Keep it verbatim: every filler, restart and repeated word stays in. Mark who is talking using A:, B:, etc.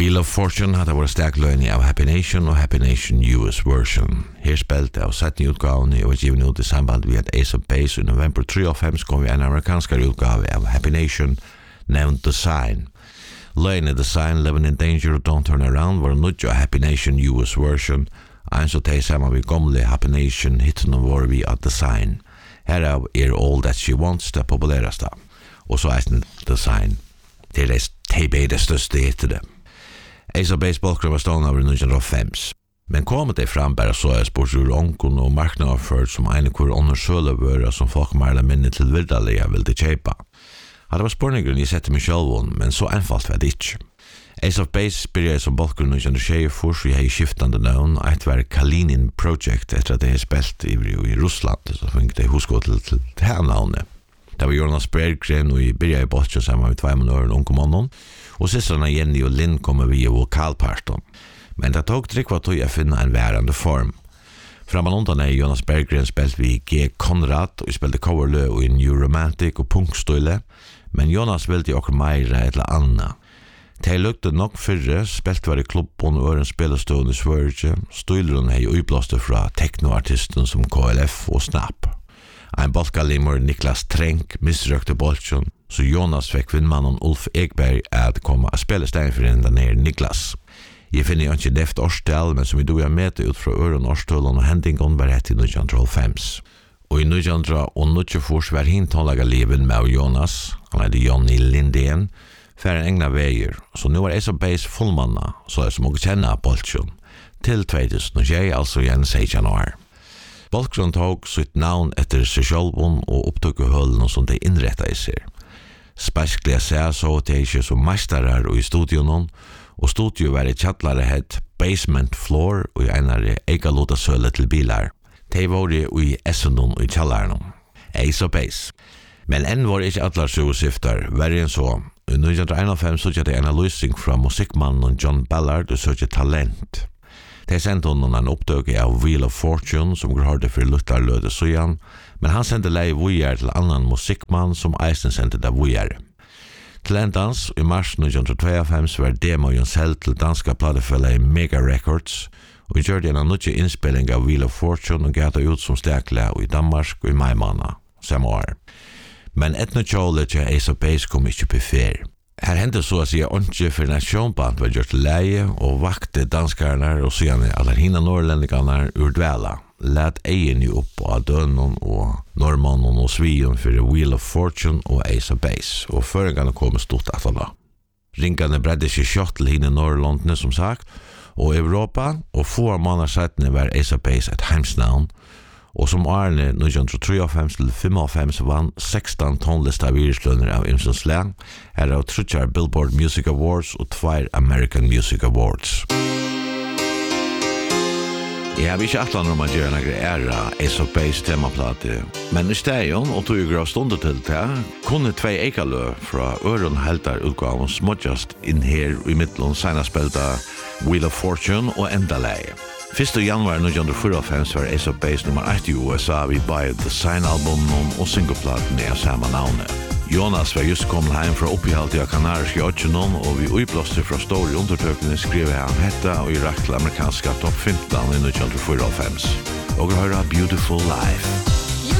A: Wheel of Fortune hade varit stäklöjning av Happy Nation och Happy Nation U S version. Här spelte av sättning utgavning och given ut i samband med Ace of Base i november trettiofem kom vi en amerikansk utgave av Happy Nation nämnd The Sign. Löjning The Sign, Living in Danger och Don't Turn Around var nudja Happy Nation U S version. En så teg samman vi gamle Happy Nation hitten var vi at The Sign. Herav er All That She Wants det populäraste. Och så är The Sign. Det är det tebe det största heter det. Ace of Baseball var stående over nittonhundrafem. Men kom det fram bara så är sportsur onkon och marknadsförd som en kvar under sölövöra som folk mer eller mindre till virdaliga ville köpa. Ja, det var spårningen jag sette mig själv, men så enfalt var det inte. Ace of Base började som bakgrund nittonhundratjugofyra och jag har skiftande navn. Ett var Kalinin Project efter att det är spelt i, i Russland, så fick det huska till, till det här navnet. Det var Jonas Berggren och i började i Bolchen samman med två månader och kommandon. Och systrarna Jenny och Linn kommer via vokalparten. Men det tog tryck vad tog att finna en värande form. Framman undan är Jonas Berggren spelt vid G. Konrad och spelade coverlö och i New Romantic och punkstöle. Men Jonas ville också mer eller anna. Det lukte nok fyrre, spelt var i klubben og en spelestående i Sverige. Støyleren er utblåste fra teknoartisten som K L F og Snap. En balkalimmer Niklas Trenk misrøkte bolchen, så Jonas fikk vinnmannen Ulf Ekberg at komme og spille stein for den der Niklas. Jeg finner ikke deft årstal, men som vi doja med ut fra øren årstålen og hendingen var rett i nittonhundrafem. Og i nittonhundrafyrtiofyra var hintånlaga liven med Jonas, han heter Johnny Lindén, för en egna vägar. Så nu är Ace of Base fullmanna, så är det som att känna Bolchen. Till tjugohundratjugo, alltså igen sexton år. Bolchen tog sitt namn efter sig själv och upptog höllen som de inrättade sig. Spärskliga sig så att det är som mästare i studion, och studio var i tjattlare het basement floor och i enare egalota söle till bilar. Det var i Essenon och i tjallaren. Ace of Base. Men än var det inte alla sugesyftar, värre än så. I nittonhundrafem såg jag en analysning från musikmannen John Ballard och sökte talent. Det sände honom en uppdög av Wheel of Fortune som hörde för luttarlöde sujan, men han sände lej vujar till annan musikman som eisen sände det vujar. Talentans i mars nittonhundratvåtiofem var demojen säld till danska platefälla i Mega Records och gjorde en nutje inspelning av Wheel of Fortune och gav det ut som stäkla i Danmark och i majmanna samma år. Men etnotjålet till Ace of Base kom inte på fer. Här hände så att säga inte för nationband var gjort leie och vakte danskarna och sedan alla hinna norrlänningarna ur dväla. Lät egen ju upp av dönnen och norrmannen och svion för Wheel of Fortune och Ace of Base. Och föregående kom stort att alla. Ringarna bredde sig kjott till hinna norrländerna som sagt och Europa och få månader sedan var Ace of Base ett hemsnamn. Och som Arne nittonhundratrettiofem till fyrtiofem vann sexton tonlista virslöner av Imsons Slang, här av trutjar Billboard Music Awards och två American Music Awards. Jag har inte attlan om att göra några ära Ace of Base temaplater, men i stegen och tog ju grav stunder till det kunde två ekalö från öron heltar utgåvan smutjast in här i mitten sina spelta Wheel of Fortune och enda läge. första januari nittonhundrafyrtiofem var Ace of Base nummer ett i U S A vid Buy The Sign-albumen och singleplaten är samma navn. Jonas var just kommit hem från uppehållet i kanariska ötjenon och vi uppblåste från stora undertökningen skrev han hetta och i rakt till amerikanska topp femton i nittonhundrafyrtiofem. Och höra Beautiful Life.